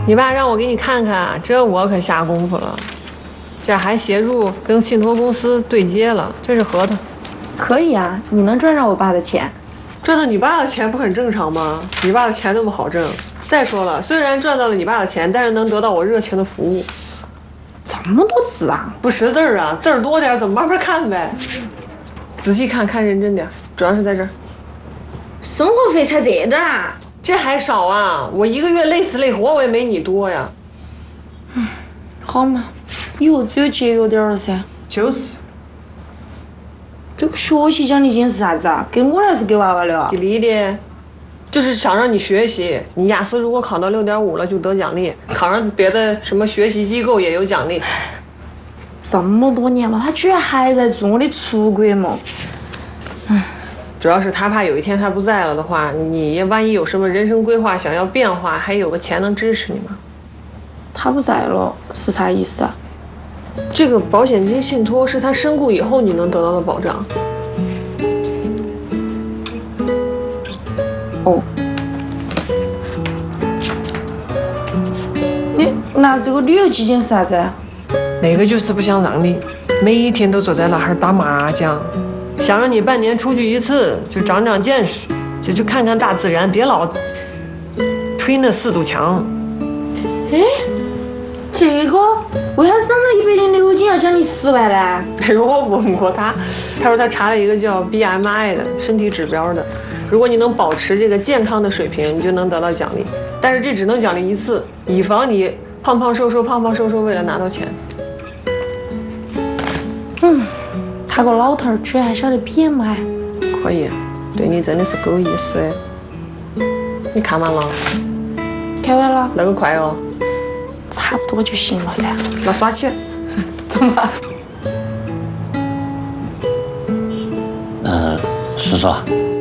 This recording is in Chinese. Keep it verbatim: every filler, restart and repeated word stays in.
你爸让我给你看看，这我可下功夫了，这还协助跟信托公司对接了，这是合同。 可以啊，你能赚着我爸的钱。 赚到你爸的钱不很正常吗？你爸的钱那么好挣。再说了，虽然赚到了你爸的钱，但是能得到我热情的服务。 这么多字啊？ 不识字儿啊，字儿多点，怎么慢慢看呗？仔细看看，认真点，主要是在这儿。 生活费才这点啊？ 这还少啊！我一个月累死累活，我也没你多呀。 嗯，好嘛，以后只有节约点了噻。 就是。 这个学习奖励金是啥子啊？给我还是给娃娃的啊？ 给你的，就是想让你学习。你雅思如果考到六点五了，就得奖励；考上别的什么学习机构也有奖励。 这么多年了，他居然还在做我的出国梦。唉。 主要是他怕有一天他不在了的话，你万一有什么人生规划想要变化，还有个钱能支持你吗？ 他不在了是啥意思啊？ 这个保险金信托是他身故以后你能得到的保障。 哦。你那这个旅游基金是啥子？ 那个就是不想让你每一天都坐在那儿打麻将。想让你半年出去一次，就长长见识，就去看看大自然，别老推那四堵墙。 哎，这个为啥子长到一百零六斤要奖励十万呢？ 哎，我问过他，他说他查了一个叫 B M I 的身体指标的，如果你能保持这个健康的水平，你就能得到奖励，但是这只能奖励一次，以防你胖胖瘦瘦胖胖瘦瘦为了拿到钱。 嗯。他个老头儿居然还晓得 B M I， 可以，对你真的是够意思的。你看完了？ 看完了。 那个快哦。 差不多就行了噻。 那耍起。 怎么？ 嗯，叔叔，